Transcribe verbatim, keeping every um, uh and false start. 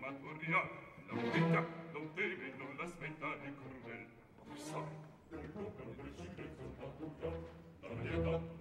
Maturia, non vita, non teme, non l'aspetta di crudel. Sai, del lupo del silenzio natura, la pietà